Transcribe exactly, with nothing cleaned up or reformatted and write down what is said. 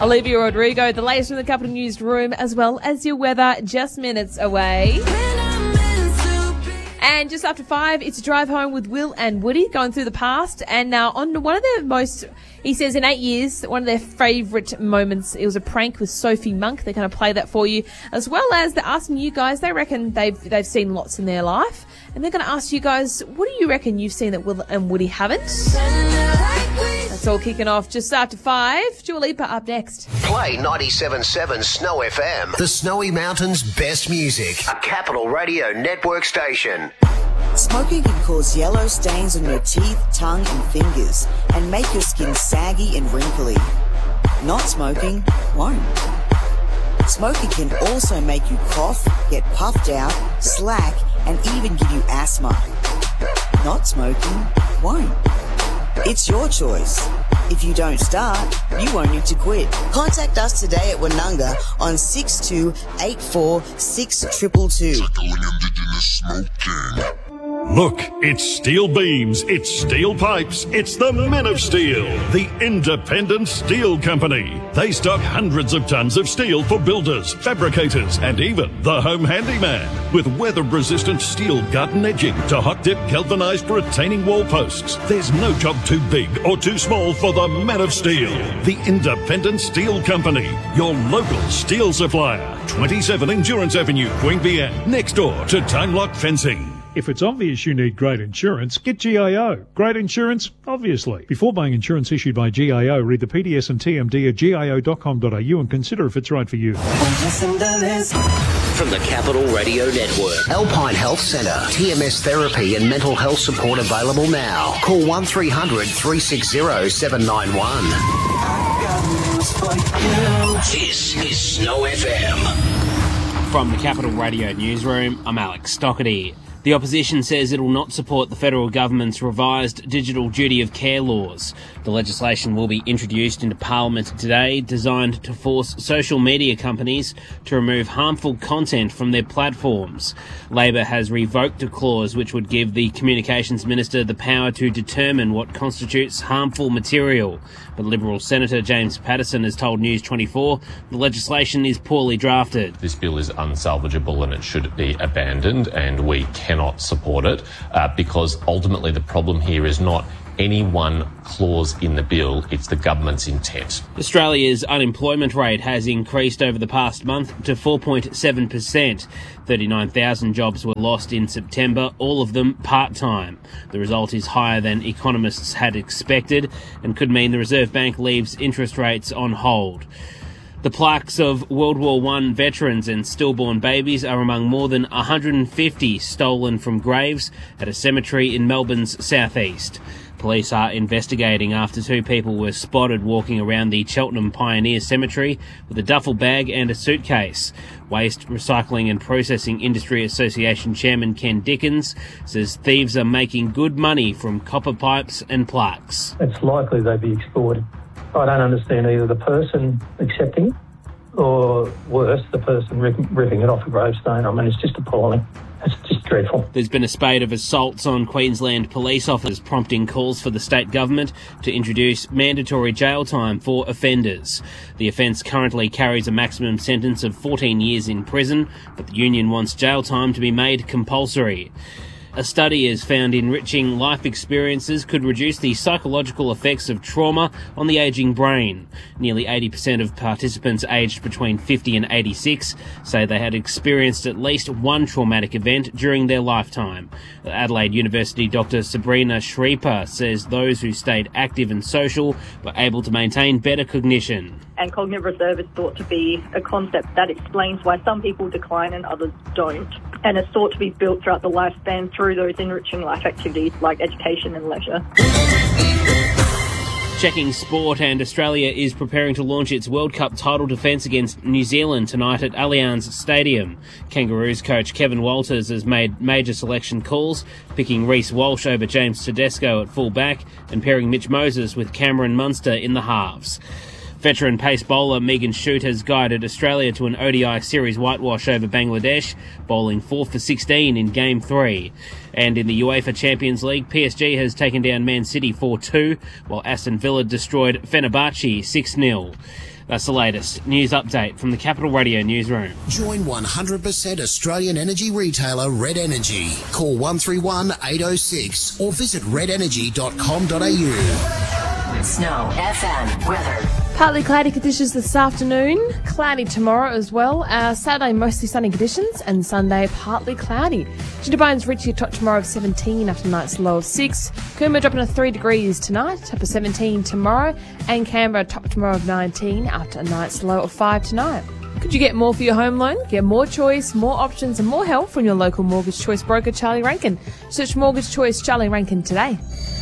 Olivia Rodrigo, the latest from the Capital Newsroom, as well as your weather just minutes away. And just after five, it's a drive home with Will and Woody going through the past. And now on one of their most, he says in eight years, one of their favourite moments, it was a prank with Sophie Monk. They're going to play that for you, as well as they're asking you guys, they reckon they've they've seen lots in their life. And they're going to ask you guys, what do you reckon you've seen that Will and Woody haven't? That's all kicking off just after five. Dua Lipa up next. Play ninety-seven point seven Snow F M. The Snowy Mountains' best music. A Capital Radio Network station. Smoking can cause yellow stains on your teeth, tongue and fingers and make your skin saggy and wrinkly. Not smoking won't. Smoking can also make you cough, get puffed out, slack and even give you asthma. Not smoking won't. It's your choice. If you don't start, you won't need to quit. Contact us today at Woonunga on six two eight four six two two two. Look, it's steel beams, it's steel pipes, it's the Men of Steel, the independent steel company. They stock hundreds of tons of steel for builders, fabricators, and even the home handyman. With weather-resistant steel garden edging to hot-dip galvanized retaining wall posts, there's no job too big or too small for the Men of Steel, the independent steel company. Your local steel supplier. twenty-seven Endurance Avenue, Queanbeyan, next door to Time Lock Fencing. If it's obvious you need great insurance, get G I O. Great insurance, obviously. Before buying insurance issued by G I O, read the P D S and T M D at G I O dot com dot A U and consider if it's right for you. From the Capital Radio Network, Alpine Health Centre, T M S therapy and mental health support available now. Call one three hundred three six zero seven nine one. This is Snow F M. From the Capital Radio Newsroom, I'm Alex Stockerty. The opposition says it will not support the federal government's revised digital duty of care laws. The legislation will be introduced into Parliament today, designed to force social media companies to remove harmful content from their platforms. Labor has revoked a clause which would give the Communications Minister the power to determine what constitutes harmful material. But Liberal Senator James Paterson has told News twenty-four the legislation is poorly drafted. This bill is unsalvageable and it should be abandoned, and we cannot support it uh, because ultimately the problem here is not any one clause in the bill, it's the government's intent. Australia's unemployment rate has increased over the past month to four point seven percent. thirty-nine thousand jobs were lost in September, all of them part-time. The result is higher than economists had expected and could mean the Reserve Bank leaves interest rates on hold. The plaques of World War One veterans and stillborn babies are among more than one hundred fifty stolen from graves at a cemetery in Melbourne's southeast. Police are investigating after two people were spotted walking around the Cheltenham Pioneer Cemetery with a duffel bag and a suitcase. Waste Recycling and Processing Industry Association Chairman Ken Dickens says thieves are making good money from copper pipes and plaques. It's likely they'd be exploited. I don't understand either the person accepting it or, worse, the person ripping it off a gravestone. I mean, it's just appalling. It's just dreadful. There's been a spate of assaults on Queensland police officers, prompting calls for the state government to introduce mandatory jail time for offenders. The offence currently carries a maximum sentence of fourteen years in prison, but the union wants jail time to be made compulsory. A study has found enriching life experiences could reduce the psychological effects of trauma on the ageing brain. Nearly eighty percent of participants aged between fifty and eighty-six say they had experienced at least one traumatic event during their lifetime. Adelaide University Doctor Sabrina Shrieper says those who stayed active and social were able to maintain better cognition. And cognitive reserve is thought to be a concept that explains why some people decline and others don't. And it's thought to be built throughout the lifespan through those enriching life activities like education and leisure. Checking sport, and Australia is preparing to launch its World Cup title defence against New Zealand tonight at Allianz Stadium. Kangaroos coach Kevin Walters has made major selection calls, picking Reece Walsh over James Tedesco at full-back and pairing Mitch Moses with Cameron Munster in the halves. Veteran pace bowler Megan Shute has guided Australia to an O D I series whitewash over Bangladesh, bowling four for sixteen in Game three. And in the UEFA Champions League, P S G has taken down Man City four two, while Aston Villa destroyed Fenerbahce six nil. That's the latest news update from the Capital Radio newsroom. Join one hundred percent Australian energy retailer Red Energy. Call one three one, eight oh six or visit red energy dot com dot a u. Snow F M weather. Partly cloudy conditions this afternoon, cloudy tomorrow as well. Uh, Saturday, mostly sunny conditions, and Sunday, partly cloudy. Jindabyne's reaching a top tomorrow of seventeen after night's low of six. Coomera dropping to three degrees tonight, top of seventeen tomorrow. And Canberra, top tomorrow of nineteen after a night's low of five tonight. Could you get more for your home loan? Get more choice, more options, and more help from your local Mortgage Choice broker, Charlie Rankin. Search Mortgage Choice Charlie Rankin today.